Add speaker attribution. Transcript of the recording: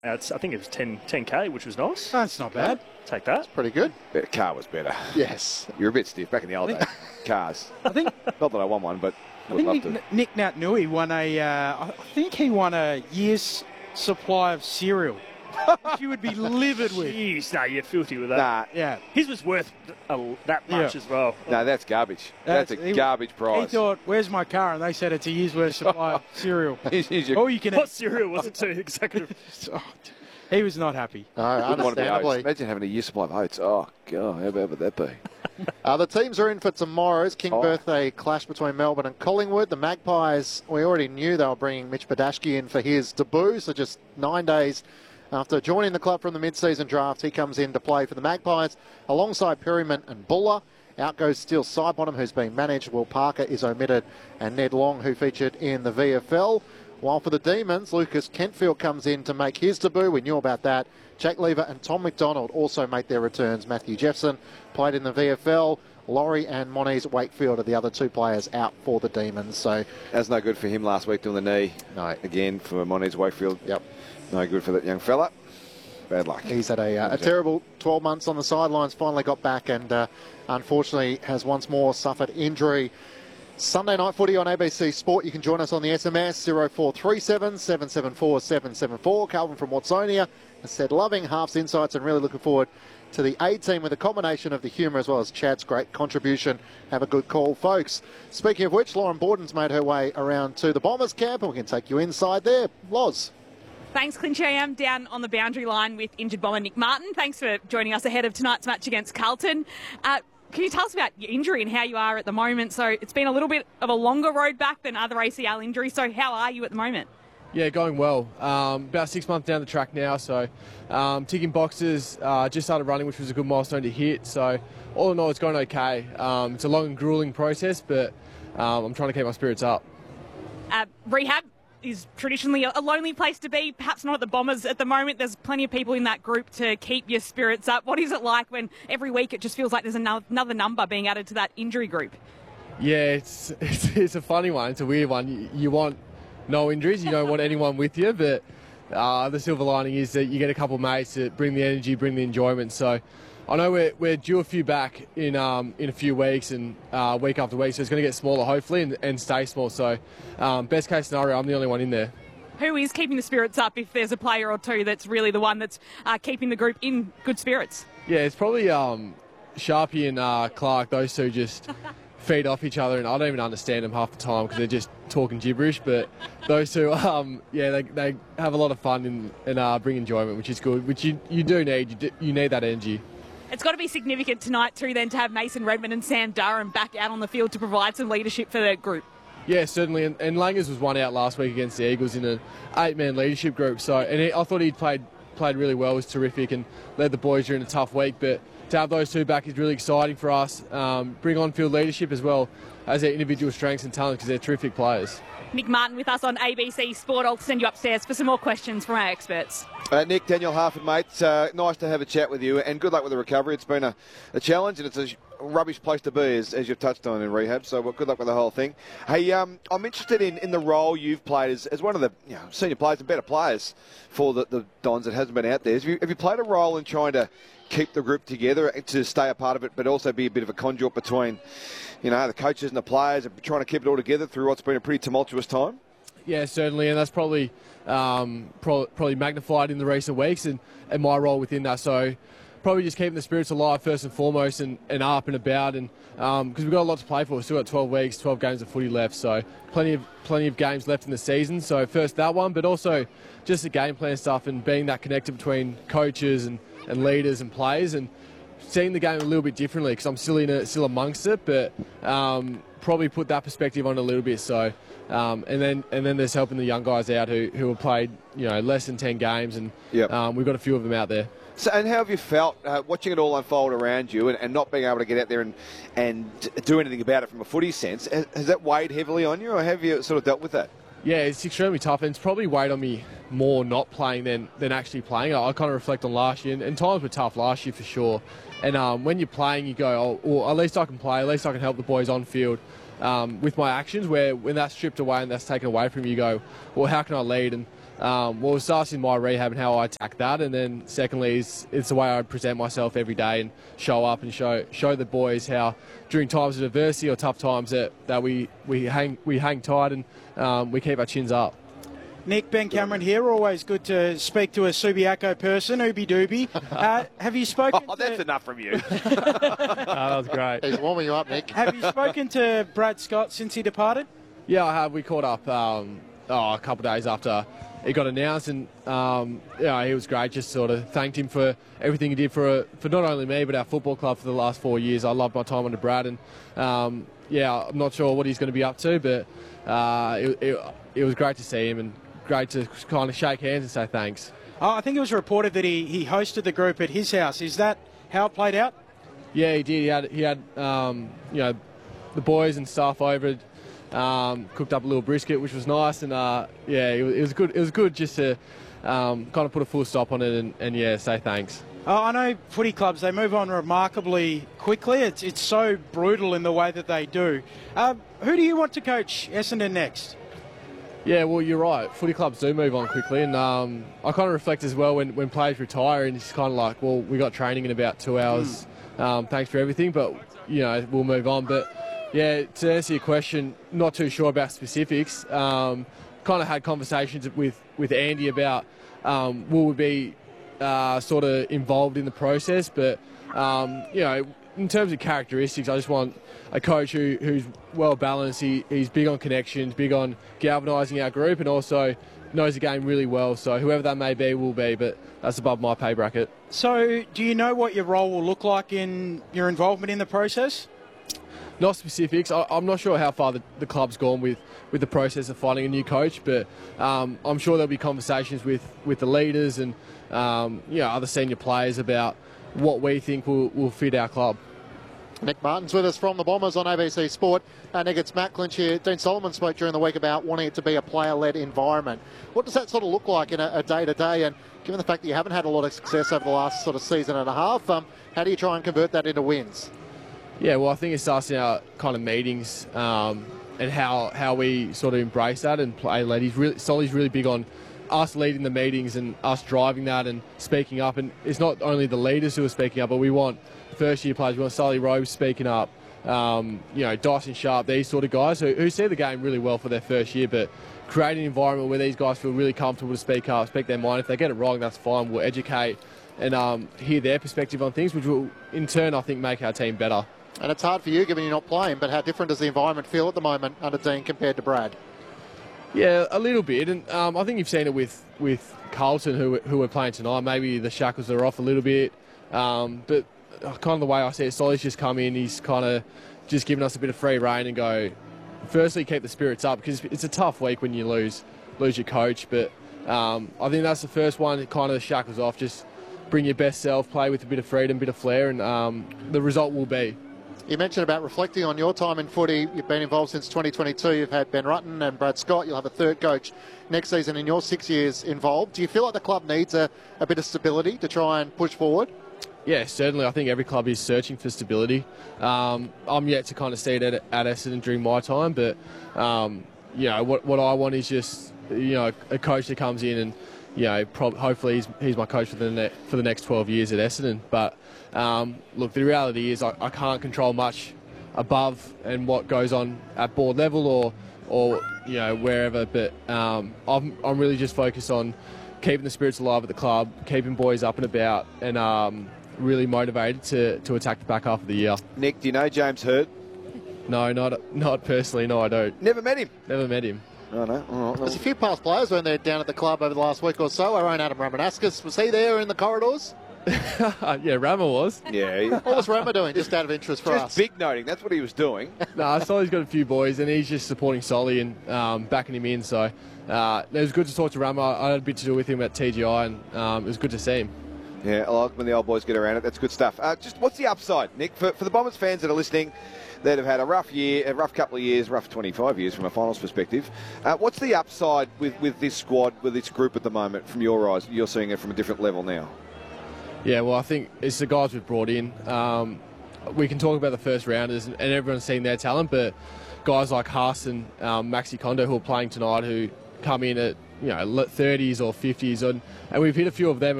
Speaker 1: I think it was 10K, which was nice.
Speaker 2: That's not bad.
Speaker 1: Take that.
Speaker 3: Pretty good.
Speaker 4: The car was better.
Speaker 3: Yes.
Speaker 4: You're a bit stiff back in the old days. Cars.
Speaker 2: I think
Speaker 4: Not that I won one, but would love to.
Speaker 2: Nick Natanui won I think he won a year's supply of cereal. Which you would be livid with.
Speaker 1: Jeez, no, you're filthy with that.
Speaker 4: Nah,
Speaker 2: Yeah.
Speaker 1: His was worth that much as well.
Speaker 4: no, that's garbage. That's a garbage
Speaker 2: He
Speaker 4: prize.
Speaker 2: thought, where's my car? And they said it's a year's worth supply of cereal.
Speaker 4: Here's your-
Speaker 2: Or you can
Speaker 1: What cereal was it to executive?
Speaker 2: He was not happy.
Speaker 4: Wouldn't want to be oats.
Speaker 3: Understandably.
Speaker 4: Imagine having a year's supply of oats. Oh, God, how bad would that be?
Speaker 3: The teams are in for tomorrow's King Birthday clash between Melbourne and Collingwood. The Magpies, we already knew they were bringing Mitch Badashki in for his debut, so just 9 days after joining the club from the mid-season draft, he comes in to play for the Magpies alongside Perryman and Buller. Out goes Steele Sidebottom, who's being managed. Will Parker is omitted, and Ned Long, who featured in the VFL. While for the Demons, Lucas Kentfield comes in to make his debut. We knew about that. Jack Lever and Tom McDonald also make their returns. Matthew Jeffson played in the VFL. Laurie and Moniz Wakefield are the other two players out for the Demons. So
Speaker 4: That's no good for him last week doing the knee.
Speaker 3: No.
Speaker 4: Again, for Moniz Wakefield.
Speaker 3: Yep.
Speaker 4: No good for that young fella. Bad luck.
Speaker 3: He's had a terrible 12 months on the sidelines, finally got back and unfortunately has once more suffered injury. Sunday night footy on ABC Sport. You can join us on the SMS 0437 774 774. Calvin from Watsonia has said loving Half's insights and really looking forward to the A team with a combination of the humour as well as Chad's great contribution. Have a good call, folks. Speaking of which, Lauren Borden's made her way around to the Bombers camp and we can take you inside there. Loz.
Speaker 5: Thanks, Clinchy. I am down on the boundary line with injured bomber Nick Martin. Thanks for joining us ahead of tonight's match against Carlton. Can you tell us about your injury and how you are at the moment? So it's been a little bit of a longer road back than other ACL injuries. So how are you at the moment?
Speaker 6: Yeah, going well. About 6 months down the track now, so ticking boxes. Just started running, which was a good milestone to hit. So all in all, it's going okay. It's a long and grueling process, but I'm trying to keep my spirits up.
Speaker 5: Rehab is traditionally a lonely place to be, perhaps not at the Bombers at the moment. There's plenty of people in that group to keep your spirits up. What is it like when every week it just feels like there's another number being added to that injury group?
Speaker 6: Yeah, it's a funny one. It's a weird one. You want no injuries. You don't want anyone with you, but the silver lining is that you get a couple of mates that bring the energy, bring the enjoyment. So I know we're due a few back in a few weeks and week after week, so it's going to get smaller hopefully and stay small. So best case scenario, I'm the only one in there.
Speaker 5: Who is keeping the spirits up if there's a player or two that's really the one that's keeping the group in good spirits?
Speaker 6: Yeah, it's probably Sharpie and Clark. Those two just feed off each other, and I don't even understand them half the time because they're just talking gibberish. But those two, they have a lot of fun and bring enjoyment, which is good, which you do need. You need that energy.
Speaker 5: It's got to be significant tonight too then to have Mason Redmond and Sam Durham back out on the field to provide some leadership for the group.
Speaker 6: Yeah, certainly. And Langers was one out last week against the Eagles in an 8-man leadership group. So, I thought he'd played really well, was terrific and led the boys during a tough week. But to have those two back is really exciting for us. Bring on-field leadership as well as their individual strengths and talent because they're terrific players.
Speaker 5: Nick Martin with us on ABC Sport. I'll send you upstairs for some more questions from our experts.
Speaker 4: Nick, Daniel Harford, mate. Nice to have a chat with you and good luck with the recovery. It's been a challenge and it's a rubbish place to be, as you've touched on in rehab, so good luck with the whole thing. Hey, I'm interested in the role you've played as one of the senior players and better players for the Dons that hasn't been out there. Have you played a role in trying to keep the group together, to stay a part of it, but also be a bit of a conduit between the coaches and the players and trying to keep it all together through what's been a pretty tumultuous time?
Speaker 6: Yeah, certainly, and that's probably magnified in the recent weeks and my role within that. So probably just keeping the spirits alive first and foremost and up and about, and because we've got a lot to play for. We've still got 12 weeks, 12 games of footy left, so plenty of games left in the season. So first that one, but also just the game plan stuff and being that connector between coaches and leaders and players and seeing the game a little bit differently because I'm still amongst it, but probably put that perspective on a little bit. So and then there's helping the young guys out who have played less than 10 games, and we've got a few of them out there.
Speaker 4: So, and how have you felt watching it all unfold around you and not being able to get out there and do anything about it from a footy sense? Has that weighed heavily on you, or have you sort of dealt with that?
Speaker 6: Yeah, it's extremely tough, and it's probably weighed on me more not playing than actually playing. I kind of reflect on last year, and times were tough last year for sure. And when you're playing, you go, oh, well, at least I can play, at least I can help the boys on field with my actions, where when that's stripped away and that's taken away from you, you go, well, how can I lead? And well, it starts in my rehab and how I attack that, and then secondly, it's the way I present myself every day and show up and show the boys how during times of adversity or tough times that we hang tight and we keep our chins up.
Speaker 2: Nick, Ben Cameron here. Always good to speak to a Subiaco person, Ooby Dooby. Have you spoken
Speaker 4: Oh, that's enough from you.
Speaker 6: That was great.
Speaker 3: He's warming you up, Nick.
Speaker 2: Have you spoken to Brad Scott since he departed?
Speaker 6: Yeah, I have. We caught up a couple of days after it got announced, and he was great. Just sort of thanked him for everything he did for not only me but our football club for the last 4 years. I loved my time under Brad, and I'm not sure what he's going to be up to, but it was great to see him and great to kind of shake hands and say thanks.
Speaker 2: Oh, I think it was reported that he hosted the group at his house. Is that how it played out?
Speaker 6: Yeah, he did. He had the boys and staff over. Cooked up a little brisket, which was nice, and it was good. It was good just to kind of put a full stop on it and say thanks.
Speaker 2: Oh, I know footy clubs, they move on remarkably quickly. It's so brutal in the way that they do. Who do you want to coach Essendon next?
Speaker 6: Yeah, well, you're right. Footy clubs do move on quickly, and I kind of reflect as well when players retire, and it's kind of like, well, we got training in about 2 hours. Thanks for everything, but we'll move on. But yeah, to answer your question, not too sure about specifics. Kind of had conversations with Andy about will we be sort of involved in the process, but in terms of characteristics, I just want a coach who's well balanced. He's big on connections, big on galvanising our group, and also knows the game really well. So whoever that may be will be, but that's above my pay bracket.
Speaker 2: So do you know what your role will look like in your involvement in the process?
Speaker 6: Not specifics. I'm not sure how far the club's gone with the process of finding a new coach, but I'm sure there'll be conversations with the leaders and other senior players about what we think will fit our club.
Speaker 3: Nick Martin's with us from the Bombers on ABC Sport. Nick, it's Matt Clinch here. Dean Solomon spoke during the week about wanting it to be a player-led environment. What does that sort of look like in a day-to-day? And given the fact that you haven't had a lot of success over the last sort of season and a half, how do you try and convert that into wins?
Speaker 6: Yeah, well, I think it starts in our kind of meetings and how we sort of embrace that and play led. Solly's really big on us leading the meetings and us driving that and speaking up. And it's not only the leaders who are speaking up, but we want first-year players. We want Sully Rose speaking up, Dyson Sharp, these sort of guys who see the game really well for their first year, but create an environment where these guys feel really comfortable to speak up, speak their mind. If they get it wrong, that's fine. We'll educate and hear their perspective on things, which will, in turn, I think, make our team better.
Speaker 3: And it's hard for you, given you're not playing, but how different does the environment feel at the moment under Dean compared to Brad?
Speaker 6: Yeah, a little bit, and I think you've seen it with Carlton, who are playing tonight. Maybe the shackles are off a little bit, but kind of the way I see it, Solly's just come in. He's kind of just given us a bit of free rein and go. Firstly, keep the spirits up because it's a tough week when you lose your coach. But I think that's the first one. Kind of shackles off. Just bring your best self, play with a bit of freedom, a bit of flair, and the result will be.
Speaker 3: You mentioned about reflecting on your time in footy. You've been involved since 2022. You've had Ben Rutten and Brad Scott. You'll have a third coach next season in your 6 years involved. Do you feel like the club needs a bit of stability to try and push forward?
Speaker 6: Yeah, certainly. I think every club is searching for stability. I'm yet to kind of see it at Essendon during my time, but what I want is just a coach that comes in and hopefully he's my coach for the next 12 years at Essendon. But look, the reality is I can't control much above and what goes on at board level or wherever. But I'm really just focused on keeping the spirits alive at the club, keeping boys up and about, and really motivated to attack the back half of the year.
Speaker 4: Nick, do you know James Hird?
Speaker 6: No, not personally. No, I don't.
Speaker 4: Never met him?
Speaker 6: Never met him.
Speaker 4: Oh, no. Oh,
Speaker 3: There's a few past players when they're down at the club over the last week or so. Our own Adam Ramanauskas, was he there in the corridors?
Speaker 6: Yeah, Rama was.
Speaker 4: Yeah.
Speaker 3: What was Rama doing, just out of interest for us?
Speaker 4: Just big noting, that's what he was doing.
Speaker 6: No, Solly's got a few boys, and he's just supporting Solly and backing him in. So it was good to talk to Rama. I had a bit to do with him at TGI, and it was good to see him.
Speaker 4: Yeah, I like when the old boys get around it. That's good stuff. Just what's the upside, Nick, for the Bombers fans that are listening, that have had a rough year, a rough couple of years, rough 25 years from a finals perspective? What's the upside with this squad, with this group at the moment, from your eyes? You're seeing it from a different level now.
Speaker 6: Yeah, well, I think it's the guys we've brought in. We can talk about the first rounders and everyone's seen their talent, but guys like Haas and Maxi Kondo, who are playing tonight, who come in at 30s or 50s, and we've hit a few of them.